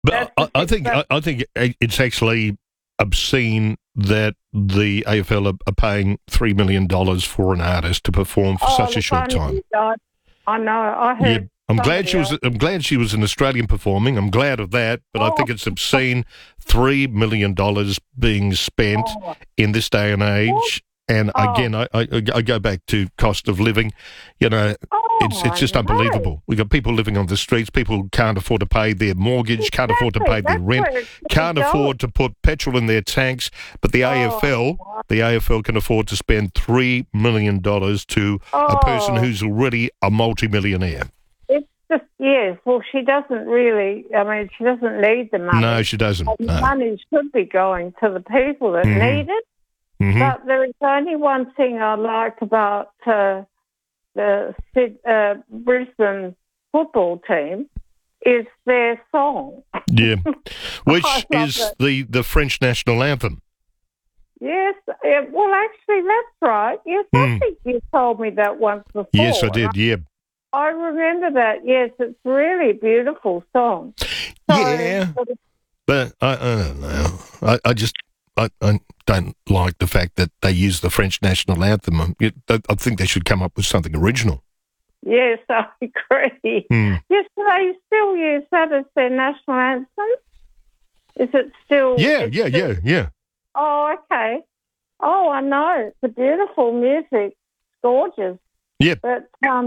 But I think it's actually obscene that the AFL are paying $3 million for an artist to perform for such a short time. I know. I heard. Yeah, I'm glad she was an Australian performing. I'm glad of that, but I think it's obscene. $3 million being spent in this day and age. And again, I go back to cost of living. You know, it's just unbelievable. We've got people living on the streets. People can't afford to pay their mortgage, can't afford to pay their rent, can't afford to put petrol in their tanks. But the AFL can afford to spend $3 million to a person who's already a multimillionaire. It's just, yes. Well, she doesn't really. I mean, she doesn't need the money. No, she doesn't. The money should be going to the people that need it. Mm-hmm. But there is only one thing I like about the Brisbane football team is their song. Yeah, which is the French national anthem. Yes, well, actually, that's right. Yes, I think you told me that once before. Yes, I did, yeah. I remember that, yes. It's really a beautiful song. But I don't know. I don't like the fact that they use the French national anthem. I think they should come up with something original. Yes, I agree. Yes, do they still use that as their national anthem? Is it still... Yeah. Oh, okay. Oh, I know. It's a beautiful music. It's gorgeous. Yeah. But,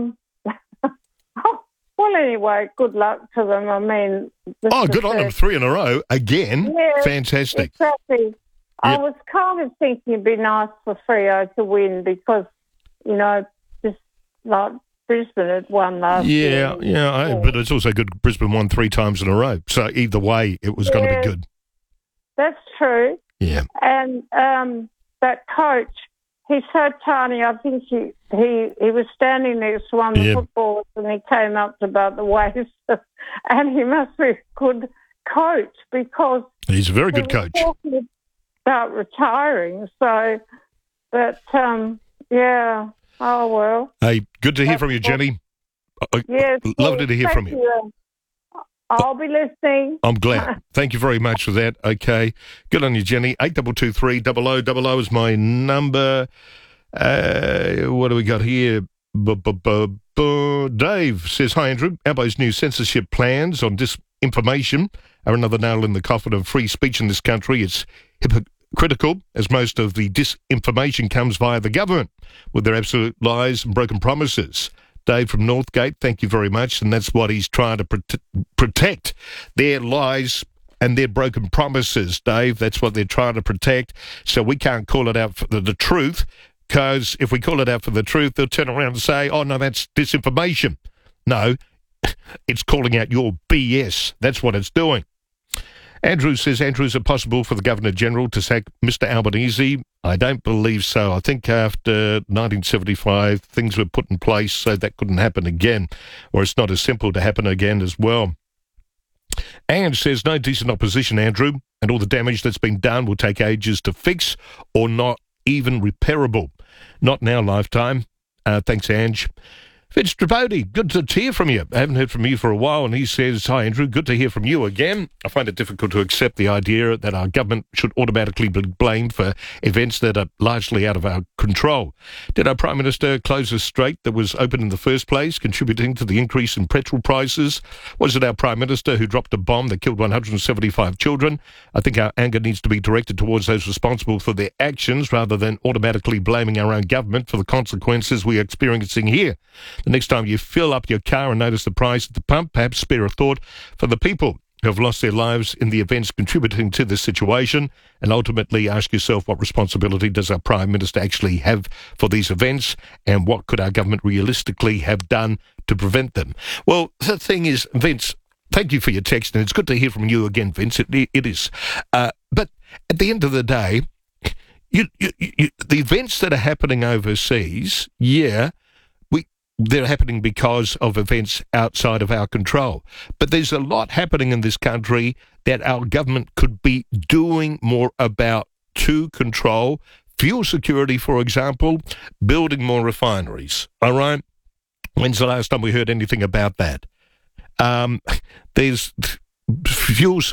well, anyway, good luck to them. I mean... good on them. 3 in a row. Again. Yeah, fantastic. Exactly. I was kind of thinking it'd be nice for Freo to win because, you know, just like Brisbane had won last year. Yeah, but it's also good Brisbane won 3 times in a row. So either way, it was going to be good. That's true. Yeah. And that coach, he's so tiny. I think he was standing next to one of the footballers and he came up to about the waist. And he must be a good coach because... He's a very good coach. About retiring, so, but, yeah, oh, well. Hey, good to hear from you, Jenny. Yes. Lovely to hear from you. I'll be listening. I'm glad. Thank you very much for that. Okay. Good on you, Jenny. 8223 0000 is my number. What do we got here? Dave says, hi, Andrew. Albo's new censorship plans on disinformation are another nail in the coffin of free speech in this country. It's hypocritical, as most of the disinformation comes via the government with their absolute lies and broken promises. Dave from Northgate, thank you very much. And that's what he's trying to protect, their lies and their broken promises, Dave. That's what they're trying to protect. So we can't call it out for the truth, because if we call it out for the truth, they'll turn around and say, oh, no, that's disinformation. No, it's calling out your BS. That's what it's doing. Andrew says, Andrew, is it possible for the Governor-General to sack Mr. Albanese? I don't believe so. I think after 1975, things were put in place so that couldn't happen again, or it's not as simple to happen again as well. Anne says, no decent opposition, Andrew, and all the damage that's been done will take ages to fix or not even repairable. Not in our lifetime. Thanks, Ange. Vince Tripodi, good to hear from you. I haven't heard from you for a while, and he says, hi, Andrew, good to hear from you again. I find it difficult to accept the idea that our government should automatically be blamed for events that are largely out of our control. Did our Prime Minister close a strait that was open in the first place, contributing to the increase in petrol prices? Was it our Prime Minister who dropped a bomb that killed 175 children? I think our anger needs to be directed towards those responsible for their actions rather than automatically blaming our own government for the consequences we are experiencing here. The next time you fill up your car and notice the price at the pump, perhaps spare a thought for the people who have lost their lives in the events contributing to this situation, and ultimately ask yourself, what responsibility does our Prime Minister actually have for these events, and what could our government realistically have done to prevent them? Well, the thing is, Vince, thank you for your text, and it's good to hear from you again, Vince. It is. But at the end of the day, the events that are happening overseas, they're happening because of events outside of our control. But there's a lot happening in this country that our government could be doing more about to control. Fuel security, for example, building more refineries. All right? When's the last time we heard anything about that? There's fuels